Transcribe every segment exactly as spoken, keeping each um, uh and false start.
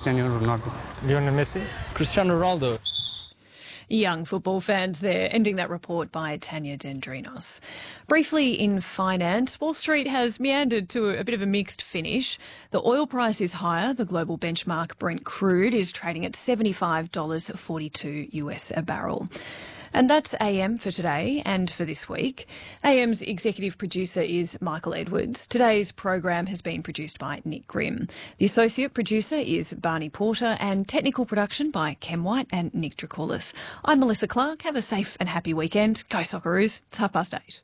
Cristiano Ronaldo. Lionel Messi. Cristiano Ronaldo. Young football fans there, ending that report by Tanya Dendrinos. Briefly in finance, Wall Street has meandered to a bit of a mixed finish. The oil price is higher. The global benchmark Brent crude is trading at seventy-five dollars forty-two US a barrel. And that's A M for today and for this week. A M's executive producer is Michael Edwards. Today's program has been produced by Nick Grimm. The associate producer is Barney Porter and technical production by Kem White and Nick Dracoulis. I'm Melissa Clark. Have a safe and happy weekend. Go Socceroos. It's half past eight.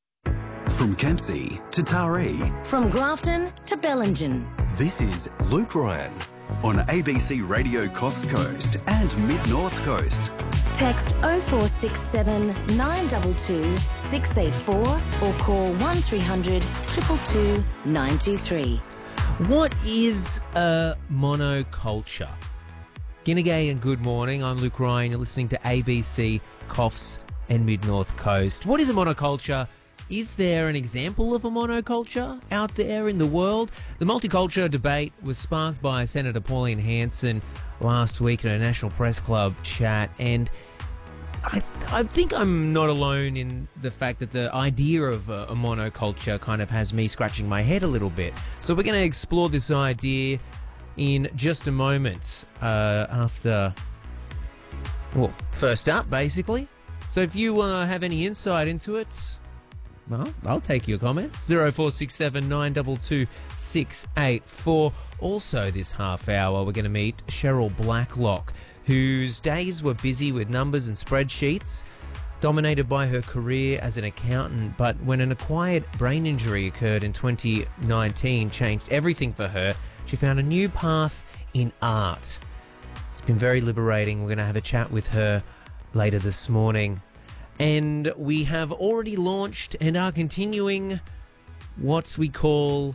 From Kempsey to Taree. From Grafton to Bellingen. This is Luke Ryan on A B C Radio Coffs Coast and Mid-North Coast. Text oh four six seven, nine two two, six eight four or call one three hundred, two two two, nine two three. What is a monoculture? Ginnegay and good morning. I'm Luke Ryan. You're listening to A B C Coffs and Mid-North Coast. What is a monoculture? Is there an example of a monoculture out there in the world? The multiculture debate was sparked by Senator Pauline Hanson last week at a National Press Club chat, and I, I think I'm not alone in the fact that the idea of a, a monoculture kind of has me scratching my head a little bit. So we're going to explore this idea in just a moment uh, after, well, first up, basically. So if you uh, have any insight into it, well, I'll take your comments. oh four six seven, nine two two, six eight four. Also this half hour, we're going to meet Cheryl Blacklock, whose days were busy with numbers and spreadsheets, dominated by her career as an accountant. But when an acquired brain injury occurred in twenty nineteen, changed everything for her, she found a new path in art. It's been very liberating. We're going to have a chat with her later this morning. And we have already launched and are continuing what we call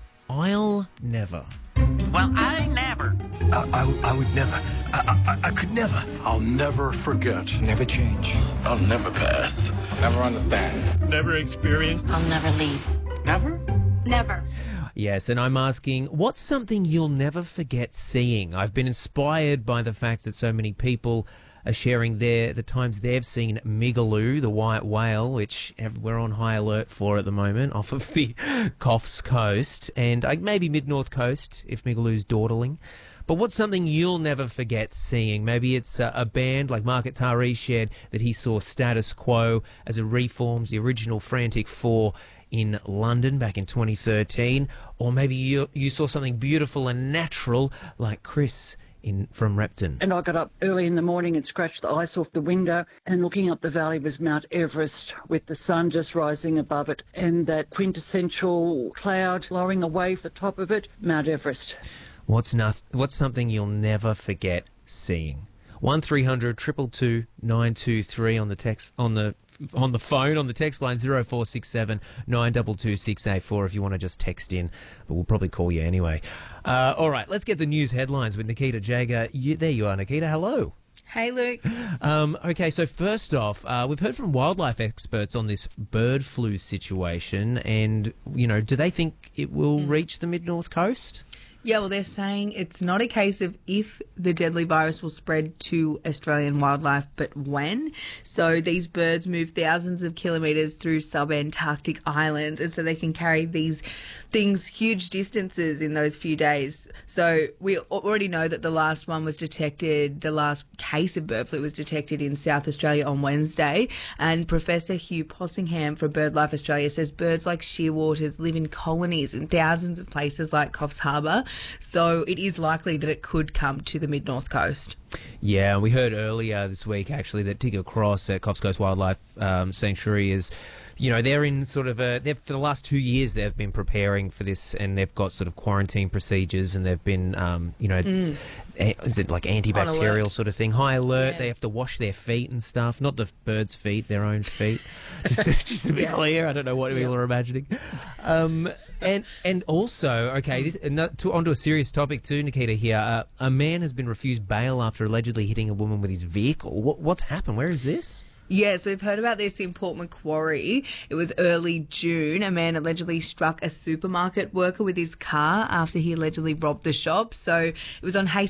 I'll Never. Well, I never. I, I, I would never. I, I, I could never. I'll never forget. Never change. I'll never pass. Never understand. Never experience. I'll never leave. Never? Never. Yes, and I'm asking, what's something you'll never forget seeing? I've been inspired by the fact that so many people are sharing their the times they've seen Migaloo, the white whale, which we're on high alert for at the moment, off of the Coffs Coast, and uh, maybe Mid-North Coast if Migaloo's dawdling. But what's something you'll never forget seeing? Maybe it's a, a band like Market Taree shared that he saw Status Quo as a reforms, the original Frantic Four in London back in twenty thirteen. Or maybe you, you saw something beautiful and natural like Chris in from Repton. And I got up early in the morning and scratched the ice off the window, and looking up the valley was Mount Everest with the sun just rising above it and that quintessential cloud blowing away the top of it, Mount Everest. What's noth- What's something you'll never forget seeing? one three hundred, two two two, nine two three on the text on the on the phone on the text line oh four six seven, nine two two, six eight four if you want to just text in, but we'll probably call you anyway. Uh, all right, let's get the news headlines with Nikita Jagger. You, there you are, Nikita. Hello. Hey, Luke. Um, okay, so first off, uh, we've heard from wildlife experts on this bird flu situation, and, you know, do they think it will mm. reach the mid-north coast? Yeah, well, they're saying it's not a case of if the deadly virus will spread to Australian wildlife, but when. So these birds move thousands of kilometres through subantarctic islands, and so they can carry these things huge distances in those few days. So we already know that the last one was detected, the last case of bird flu was detected in South Australia on Wednesday. And Professor Hugh Possingham from BirdLife Australia says birds like shearwaters live in colonies in thousands of places like Coffs Harbour. So it is likely that it could come to the mid-north coast. Yeah, we heard earlier this week, actually, that Tigger Cross at Coffs Coast Wildlife um, Sanctuary is, you know, they're in sort of a, they've, for the last two years they've been preparing for this, and they've got sort of quarantine procedures, and they've been, um, you know, mm. a, is it like antibacterial sort of thing? High alert, yeah. They have to wash their feet and stuff, not the birds' feet, their own feet. just, to, just to be yeah. clear, I don't know what yeah. people are imagining. Um, and and also, okay, this to, onto a serious topic too, Nikita, here. Uh, a man has been refused bail after allegedly hitting a woman with his vehicle. What, what's happened? Where is this? Yeah, so we've heard about this in Port Macquarie. It was early June. A man allegedly struck a supermarket worker with his car after he allegedly robbed the shop. So it was on Hastings